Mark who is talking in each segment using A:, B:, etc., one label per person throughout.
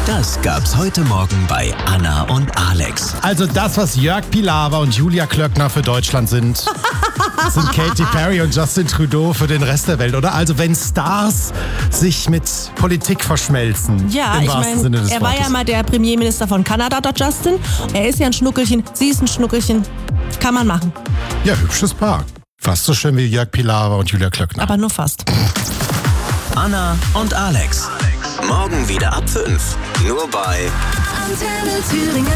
A: Das gab's heute Morgen bei Anna und Alex.
B: Also das, was Jörg Pilawa und Julia Klöckner für Deutschland sind Katy Perry und Justin Trudeau für den Rest der Welt, oder? Also wenn Stars sich mit Politik verschmelzen,
C: Ja,
B: im
C: ich
B: wahrsten Sinne
C: meine,
B: des
C: er war
B: Wortes.
C: ja mal der Premierminister von Kanada, der Justin. Er ist ja ein Schnuckelchen, sie ist ein Schnuckelchen. Kann man machen,
B: Ja, hübsches Paar. Fast so schön wie Jörg Pilawa und Julia Klöckner.
C: aber nur fast.
A: Anna und Alex. Morgen wieder ab 5. Nur bei
D: Antenne Thüringen.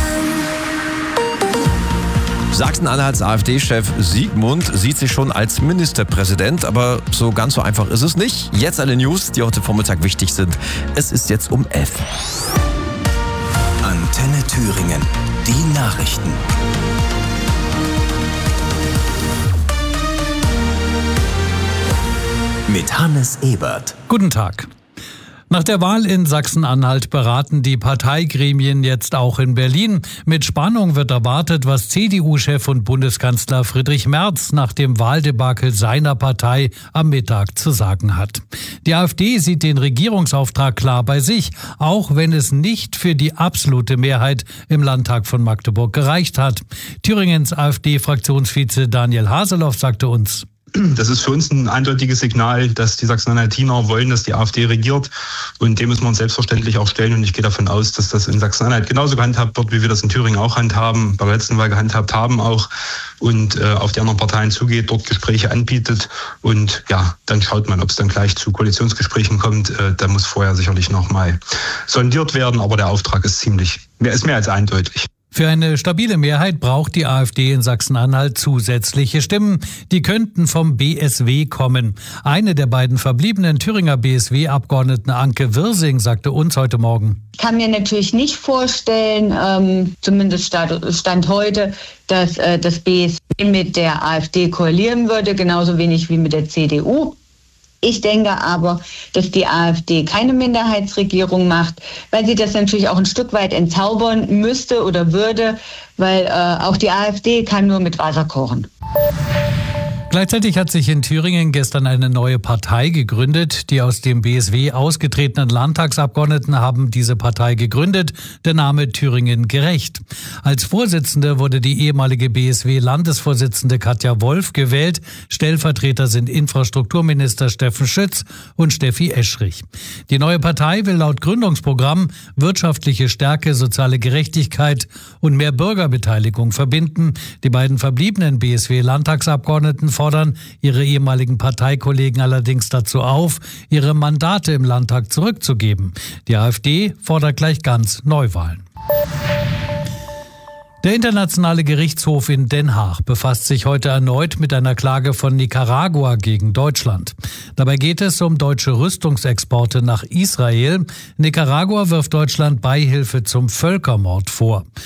E: Sachsen-Anhalts AfD-Chef Siegmund sieht sich schon als Ministerpräsident, aber so ganz so einfach ist es nicht. Jetzt alle News, die heute Vormittag wichtig sind. Es ist jetzt um 11.
A: Antenne Thüringen. Die Nachrichten. Mit Hannes Ebert.
F: Guten Tag. Nach der Wahl in Sachsen-Anhalt beraten die Parteigremien jetzt auch in Berlin. Mit Spannung wird erwartet, was CDU-Chef und Bundeskanzler Friedrich Merz nach dem Wahldebakel seiner Partei am Mittag zu sagen hat. Die AfD sieht den Regierungsauftrag klar bei sich, auch wenn es nicht für die absolute Mehrheit im Landtag von Magdeburg gereicht hat. Thüringens AfD-Fraktionsvize Daniel Haseloff sagte uns:
G: Das ist für uns ein eindeutiges Signal, dass die Sachsen-Anhaltiner wollen, dass die AfD regiert. Und dem müssen wir uns selbstverständlich auch stellen. Und ich gehe davon aus, dass das in Sachsen-Anhalt genauso gehandhabt wird, wie wir das in Thüringen auch handhaben, bei der letzten Wahl gehandhabt haben auch. Und auf die anderen Parteien zugeht, dort Gespräche anbietet. Und ja, dann schaut man, ob es dann gleich zu Koalitionsgesprächen kommt. Da muss vorher sicherlich nochmal sondiert werden. Aber der Auftrag ist mehr als eindeutig.
F: Für eine stabile Mehrheit braucht die AfD in Sachsen-Anhalt zusätzliche Stimmen. Die könnten vom BSW kommen. Eine der beiden verbliebenen Thüringer BSW-Abgeordneten, Anke Wirsing, sagte uns heute Morgen:
H: Ich kann mir natürlich nicht vorstellen, zumindest Stand heute, dass das BSW mit der AfD koalieren würde, genauso wenig wie mit der CDU. Ich denke aber, dass die AfD keine Minderheitsregierung macht, weil sie das natürlich auch ein Stück weit entzaubern müsste oder würde, weil auch die AfD kann nur mit Wasser kochen.
F: Gleichzeitig hat sich in Thüringen gestern eine neue Partei gegründet. Die aus dem BSW ausgetretenen Landtagsabgeordneten haben diese Partei gegründet. Der Name Thüringen gerecht. Als Vorsitzende wurde die ehemalige BSW-Landesvorsitzende Katja Wolf gewählt. Stellvertreter sind Infrastrukturminister Steffen Schütz und Steffi Eschrich. Die neue Partei will laut Gründungsprogramm wirtschaftliche Stärke, soziale Gerechtigkeit und mehr Bürgerbeteiligung verbinden. Die beiden verbliebenen BSW-Landtagsabgeordneten fordern ihre ehemaligen Parteikollegen allerdings dazu auf, ihre Mandate im Landtag zurückzugeben. Die AfD fordert gleich ganz Neuwahlen. Der Internationale Gerichtshof in Den Haag befasst sich heute erneut mit einer Klage von Nicaragua gegen Deutschland. Dabei geht es um deutsche Rüstungsexporte nach Israel. Nicaragua wirft Deutschland Beihilfe zum Völkermord vor.